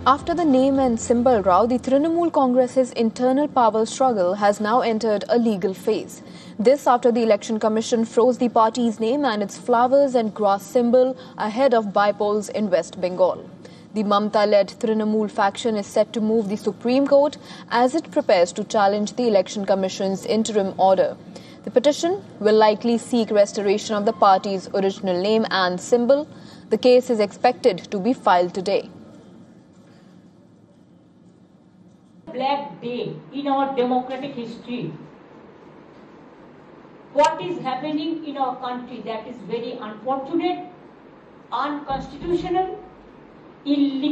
After the name and symbol row, the Trinamool Congress's internal power struggle has now entered a legal phase. This after the Election Commission froze the party's name and its flowers and grass symbol ahead of by-polls in West Bengal. The Mamta-led Trinamool faction is set to move the Supreme Court as it prepares to challenge the Election Commission's interim order. The petition will likely seek restoration of the party's original name and symbol. The case is expected to be filed today. Black day in our democratic history. What is happening in our country, that is very unfortunate, unconstitutional, illegal.